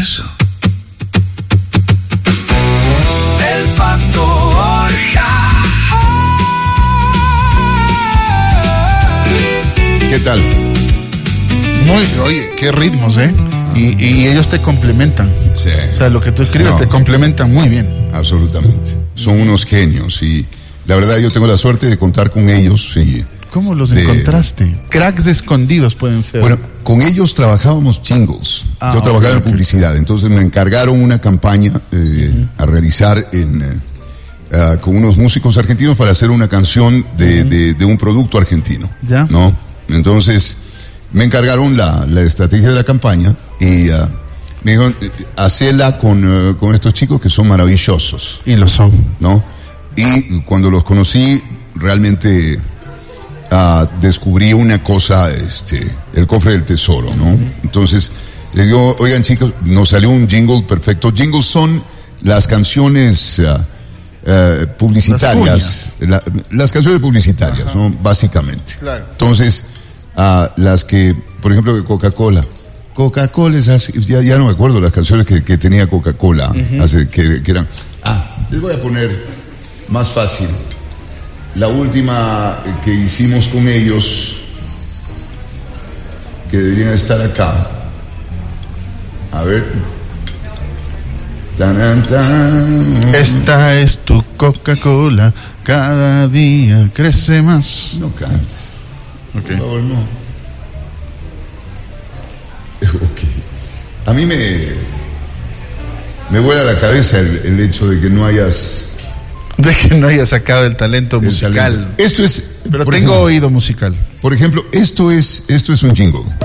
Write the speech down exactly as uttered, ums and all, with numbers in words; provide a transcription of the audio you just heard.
eso. El Pato Borja. ¿Qué tal? Muy, oye, qué ritmos, ¿eh? Y, y ellos te complementan. Sí. O sea, lo que tú escribes No. te complementan muy bien. Absolutamente. Son unos genios y la verdad yo tengo la suerte de contar con ellos y... ¿Cómo los de- encontraste? Cracks escondidos pueden ser. Bueno, con ellos trabajábamos jingles. Ah, Yo trabajaba ok, en ok. publicidad, entonces me encargaron una campaña eh, uh-huh. a realizar en, eh, uh, con unos músicos argentinos para hacer una canción de, uh-huh. de, de un producto argentino. ¿Ya? ¿No? Entonces me encargaron la, la estrategia de la campaña y uh, me dijeron, hacela con, uh, con estos chicos que son maravillosos. Y lo son. ¿No? Y cuando los conocí, realmente... Uh, descubrí una cosa, este, el cofre del tesoro, ¿no? Entonces, le digo, oigan chicos, nos salió un jingle perfecto. Jingles son las canciones uh, uh, publicitarias, las, la, las canciones publicitarias, ajá, ¿no? Básicamente. Claro. Entonces, uh, las que, por ejemplo, de Coca-Cola. Coca-Cola es así, ya, ya no me acuerdo las canciones que, que tenía Coca-Cola, uh-huh. hace, que, que eran, ah, les voy a poner más fácil. La última que hicimos con ellos, que deberían estar acá. A ver. Tan, tan. Esta es tu Coca-Cola, cada día crece más. No cantes. Okay. Por favor, no. Ok. A mí me, me vuela la cabeza el, el hecho de que no hayas... De que no haya sacado el talento el musical. Talento. Esto es... Pero tengo ejemplo, oído musical. Por ejemplo, esto es, esto es un jingle.